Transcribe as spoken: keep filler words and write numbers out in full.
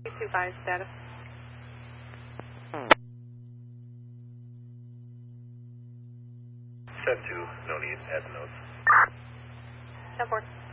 two five status. Set two, no need, add the notes. ten four.